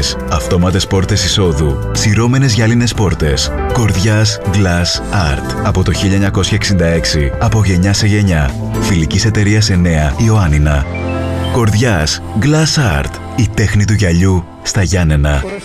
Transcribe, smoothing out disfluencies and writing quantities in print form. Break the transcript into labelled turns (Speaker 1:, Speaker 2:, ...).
Speaker 1: πόρτες, αυτόματες πόρτες εισόδου, σειρώμενες γυάλινες πόρτες. Κορδιάς Glass Art. Από το 1966, από γενιά σε γενιά. Φιλικής εταιρείας 9, Ιωάννινα. Κορδιάς Glass Art. Η τέχνη του γυαλιού στα Γιάννενα.